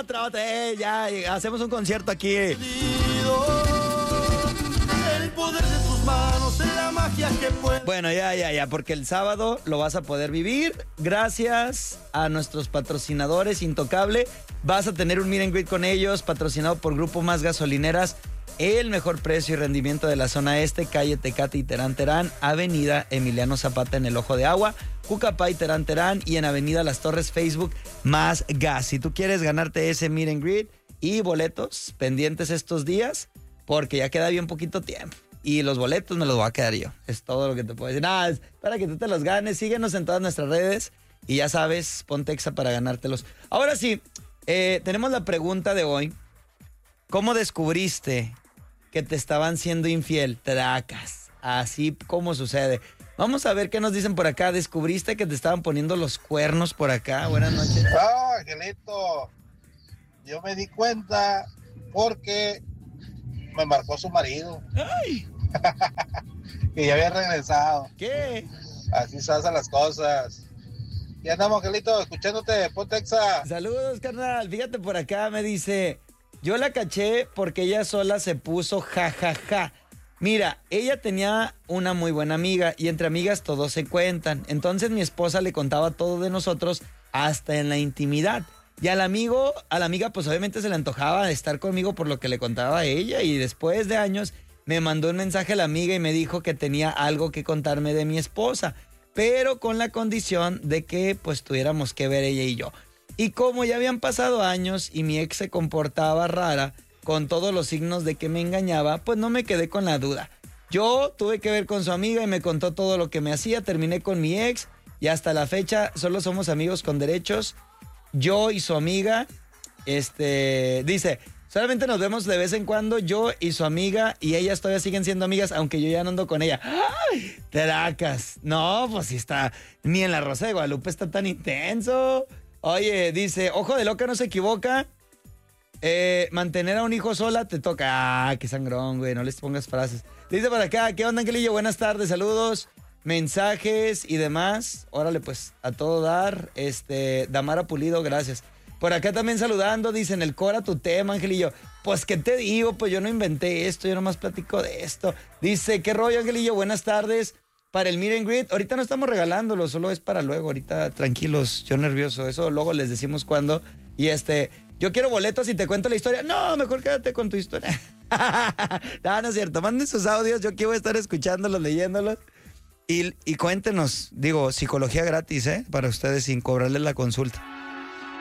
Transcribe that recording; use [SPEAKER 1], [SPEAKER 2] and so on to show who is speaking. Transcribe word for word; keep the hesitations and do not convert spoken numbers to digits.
[SPEAKER 1] otra, otra. Eh, ya, hacemos un concierto aquí.
[SPEAKER 2] El poder de tus manos, la magia que puede.
[SPEAKER 1] Bueno, ya, ya, ya, porque el sábado lo vas a poder vivir. Gracias a nuestros patrocinadores Intocable. Vas a tener un meet and greet con ellos, patrocinado por Grupo Más Gasolineras. El mejor precio y rendimiento de la zona este, calle Tecate y Terán Terán, avenida Emiliano Zapata en el Ojo de Agua, Cucapay, Terán Terán y en avenida Las Torres, Facebook Más Gas. Si tú quieres ganarte ese meet and greet y boletos pendientes estos días, porque ya queda bien poquito tiempo. Y los boletos me los voy a quedar yo. Es todo lo que te puedo decir. Nada, es para que tú te los ganes. Síguenos en todas nuestras redes y ya sabes, ponte exa para ganártelos. Ahora sí, eh, tenemos la pregunta de hoy. ¿Cómo descubriste que te estaban siendo infiel? Tracas. Así como sucede. Vamos a ver qué nos dicen por acá. ¿Descubriste que te estaban poniendo los cuernos por acá? Buenas noches.
[SPEAKER 3] Ah, Angelito. Yo me di cuenta porque me marcó su marido.
[SPEAKER 1] ¡Ay!
[SPEAKER 3] Que ya había regresado.
[SPEAKER 1] ¿Qué?
[SPEAKER 3] Así se hacen las cosas. Y andamos, Angelito, escuchándote, ponte exa.
[SPEAKER 1] Saludos, carnal. Fíjate por acá, me dice... Yo la caché porque ella sola se puso jajaja. Ja, ja. Mira, ella tenía una muy buena amiga y entre amigas todos se cuentan. Entonces mi esposa le contaba todo de nosotros hasta en la intimidad. Y al amigo, a la amiga pues obviamente se le antojaba estar conmigo por lo que le contaba a ella. Y después de años me mandó un mensaje a la amiga y me dijo que tenía algo que contarme de mi esposa. Pero con la condición de que pues tuviéramos que ver ella y yo. Y como ya habían pasado años y mi ex se comportaba rara, con todos los signos de que me engañaba, pues no me quedé con la duda. Yo tuve que ver con su amiga y me contó todo lo que me hacía, terminé con mi ex y hasta la fecha solo somos amigos con derechos. Yo y su amiga, este, dice, solamente nos vemos de vez en cuando, yo y su amiga, y ellas todavía siguen siendo amigas, aunque yo ya no ando con ella. ¡Ay! Tracas. No, pues sí está, ni en la Rosa de Guadalupe está tan intenso. Oye, dice, ojo de loca no se equivoca. Eh, mantener a un hijo sola te toca. Ah, qué sangrón, güey, no les pongas frases. Dice por acá, ¿qué onda, Angelillo? Buenas tardes, saludos, mensajes y demás. Órale, pues, a todo dar. Este, Damara Pulido, gracias. Por acá también saludando, dicen, el Cora tu tema, Angelillo. Pues, ¿qué te digo? Pues yo no inventé esto, yo nomás platico de esto. Dice, ¿qué rollo, Angelillo? Buenas tardes. Para el meet and greet, ahorita no estamos regalándolo, solo es para luego, ahorita tranquilos, yo nervioso, eso luego les decimos cuándo. Y este, yo quiero boletos y te cuento la historia. No, mejor quédate con tu historia. No, no es cierto, manden sus audios, yo aquí voy a estar escuchándolos, leyéndolos. Y, y cuéntenos, digo, psicología gratis, ¿eh? Para ustedes sin cobrarles la consulta.